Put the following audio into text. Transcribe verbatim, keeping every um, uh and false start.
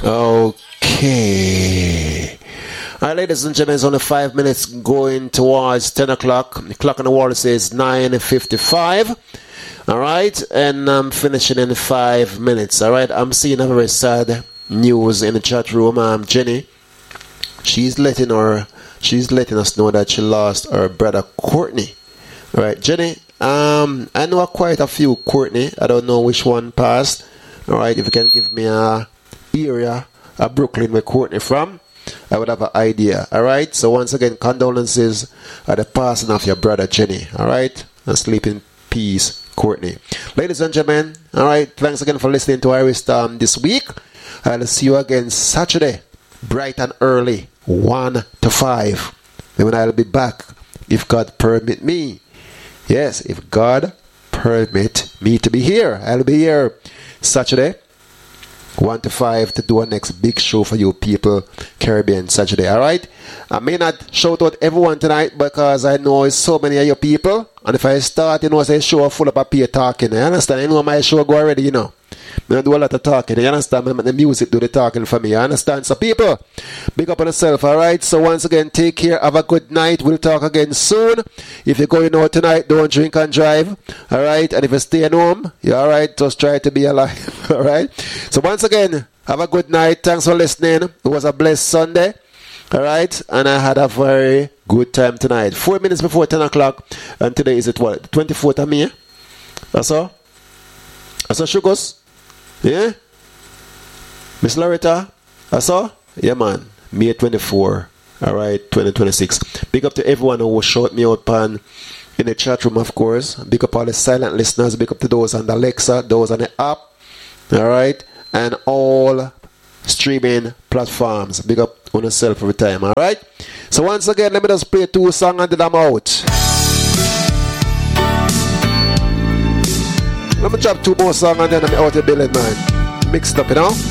Okay. All right, ladies and gentlemen, it's only five minutes going towards ten o'clock. The clock on the wall says nine fifty-five. All right, and I'm finishing in five minutes. All right, I'm seeing a very sad news in the chat room. Um, Jenny, she's letting her, she's letting us know that she lost her brother Courtney. All right, Jenny, um, I know quite a few Courtney. I don't know which one passed. All right, if you can give me a area of Brooklyn where Courtney from, I would have an idea. All right, so once again, condolences at the passing of your brother Jenny. All right, and sleep in peace, Courtney. Ladies and gentlemen, all right, thanks again for listening to Iris Storm this week. I'll see you again Saturday, bright and early, one to five. And when I'll be back, if God permit me. Yes, if God permit me to be here, I'll be here Saturday, one to five, to do our next big show for you people, Caribbean Saturday. All right, I may not shout out everyone tonight because I know it's so many of your people, and if I start, you know, say show full of paper talking, you understand? You know my show go already, you know. I do a lot of talking, you understand? I make the music do the talking for me, you understand? So people, big up on yourself, all right? So once again, take care, have a good night. We'll talk again soon. If you're going out tonight, don't drink and drive, all right? And if you're staying home, you're all right, just try to be alive, all right? So once again, have a good night. Thanks for listening. It was a blessed Sunday, all right? And I had a very good time tonight. Four minutes before ten o'clock, and today is it what? The twenty-fourth of May? That's all? That's all, Sugars? Yeah? Miss Loretta? That's all? Yeah, man. May twenty-fourth. All right, twenty twenty-six. Big up to everyone who showed me out pan in the chat room, of course. Big up all the silent listeners. Big up to those on the Alexa, those on the app. All right? And all streaming platforms. Big up on yourself every time. All right? So once again, let me just play two songs and then I'm out. Let me drop two more songs and then I'm out of the building, man. Mixed up, you know?